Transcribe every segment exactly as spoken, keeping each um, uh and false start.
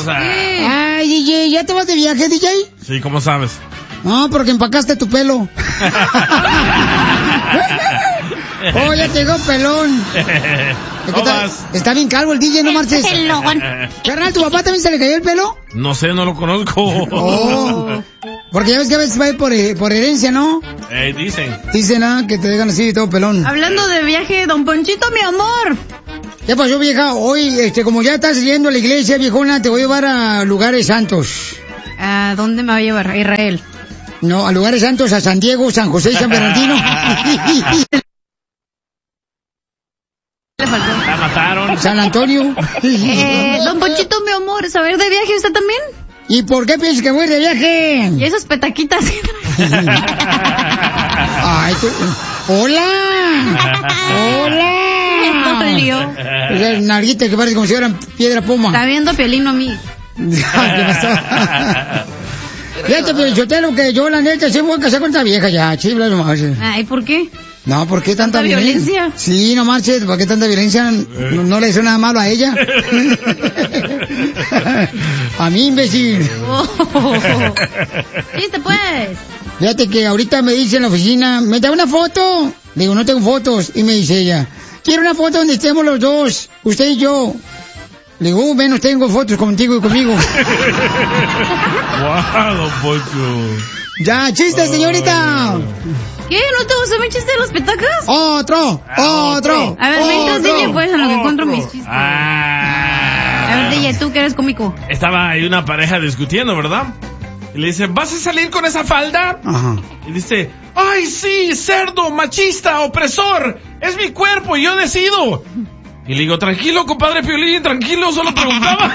cosa. Ay, D J, ¿ya te vas de viaje, D J? Sí, ¿cómo sabes? No, porque empacaste tu pelo. Oh, ya te llegó pelón. ¿Cómo está, vas? está bien calvo el D J, no marches. Pelón. Carnal, ¿tu papá también se le cayó el pelo? No sé, no lo conozco. Oh, porque ya ves que a veces va a ir por, por herencia, ¿no? Eh, dicen. Dicen, ah, que te dejan así todo pelón. Hablando de viaje, don Ponchito, mi amor. ¿Qué pasó, vieja? Hoy, este, como ya estás yendo a la iglesia, viejona, te voy a llevar a lugares santos. ¿A dónde me va a llevar? A Israel. No, a lugares santos, a San Diego, San José y San Bernardino. Le faltó. La mataron. San Antonio. Eh, don Ponchito, mi amor, ¿saber de viaje usted también? ¿Y por qué piensas que voy de viaje? Y esas petaquitas. Ay, tú... ¡Hola! ¡Hola! Me dolió. Esa narguita que parece como si fuera piedra puma. Está viendo Piolín a mí. Fíjate, pero yo te lo que yo, la neta, sí me voy a casar con esta vieja ya, chibla nomás. Ay, ¿por qué? No, ¿por qué tanta, ¿Tanta violencia? violencia? Sí, no marches, ¿por qué tanta violencia? No, no le hizo nada malo a ella. A mí, imbécil. Oh. ¿Viste, pues? Fíjate que ahorita me dice en la oficina, ¿me da una foto? Le digo, no tengo fotos. Y me dice ella, quiero una foto donde estemos los dos, usted y yo. Le digo, uh, menos tengo fotos contigo y conmigo. Wow, don Poncho. Ya, chiste, señorita. ¿Qué? ¿No te gustó mi chiste de los petacas? Otro, otro. A ver, mientras D J, pues, en lo que encuentro mis chistes. Ah. A ver, D J, tú que eres cómico. Estaba ahí una pareja discutiendo, ¿verdad? Y le dice, ¿vas a salir con esa falda? Ajá. Y dice, ¡ay, sí, cerdo, machista, opresor! Es mi cuerpo y yo decido. Y le digo, tranquilo, compadre Piolín, tranquilo, solo preguntaba.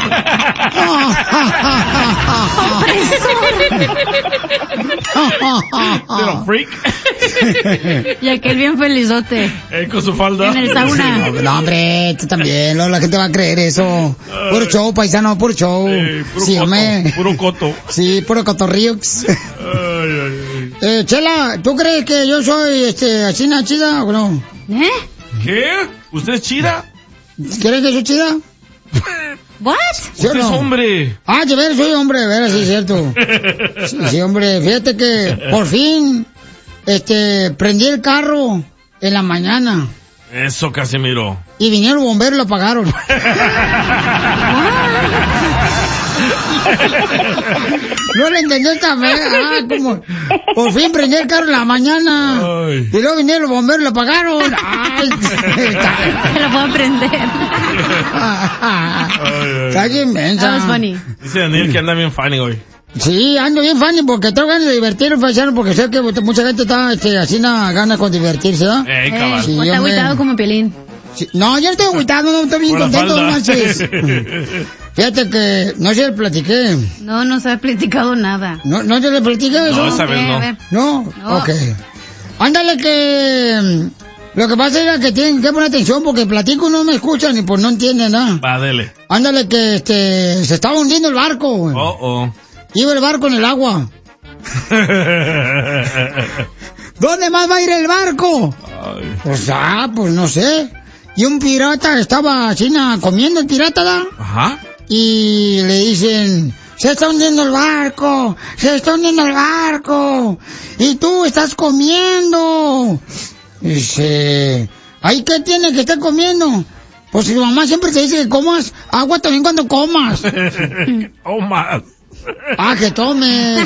Pero freak. Y aquel bien felizote. Eh, con su falda. En el sauna. No, no, hombre, tú también, no, la gente va a creer eso. Puro show, paisano, puro show. Eh, puro Sí, coto, hombre. puro coto. Sí, puro cotorrío. Ay, ay, ay. Eh, Chela, ¿tú crees que yo soy, este, así una chida o no? ¿Eh? ¿Qué? ¿Usted es chida? ¿Quieres que soy chida? ¿What? ¿Sí o Usted es no? hombre. Ah, de ver, soy hombre, de ver, sí es cierto. Sí, sí, hombre, fíjate que por fin, este, prendí el carro en la mañana. Eso, Casimiro. Y vinieron los bomberos y lo apagaron. No le entendí esta vez. Ah, como, por fin prendí el carro en la mañana. Ay. Y luego vinieron los bomberos y lo apagaron. Ay, Se lo puedo aprender. está bien inmensa. That was funny. Dice Daniel que anda bien funny hoy. Sí, ando bien funny porque tengo ganas de divertirme, paisano, porque sé que mucha gente está este, así nada ganas con divertirse, ¿verdad? Eh, Eh, cabal. Sí, o está hombre. agüitado como Piolín. Sí. No, yo no estoy agüitado, no, estoy bien Por la contento, falda. no manches. Fíjate que no se le platiqué. No, no se ha platicado nada. ¿No, no se le platiqué eso? No, esa vez Eh, no. a ver. ¿No? No. Ok. Ándale que... mm, lo que pasa es que tienen que poner atención porque platico y no me escuchan y pues no entienden nada. Va, dele. Ándale que este se estaba hundiendo el barco. güey. Oh, oh. Iba el barco en el agua. ¿Dónde más va a ir el barco? Ay. Pues ah, pues no sé. Y un pirata estaba así na, comiendo el pirata, ¿da? Ajá. Y le dicen, se está hundiendo el barco, se está hundiendo el barco, y tú estás comiendo. Dice, ¿ahí qué tiene que estar comiendo? Pues si tu mamá siempre te dice que comas agua también cuando comas. Oh, más. Ah, que tomes.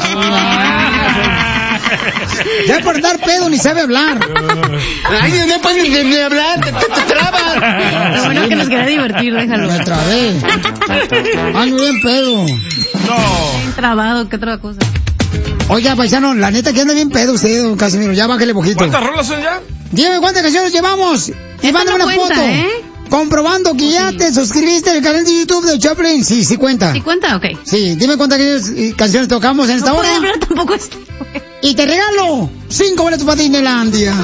Ya por dar pedo ni sabe hablar. Ay, no puedes ni, ni hablar, te, te, te trabas. Lo bueno que nos quería divertir, déjalo. Me trabé. Ando bien pedo. No. Bien trabado, ¿qué otra cosa? Oiga, paisano, la neta que anda bien pedo usted, don Casimiro, ya bájale poquito. ¿Cuántas rolas son ya? Dime cuántas canciones llevamos. Y Esta mándame no una cuenta, foto. ¿eh? Comprobando que ya te suscribiste al canal de YouTube de Chaplin. Sí, sí cuenta. ¿Sí cuenta? Ok. Sí, dime cuántas canciones, canciones tocamos en esta No hora. puede hablar tampoco esto. Y te regalo cinco boletos para Disneylandia.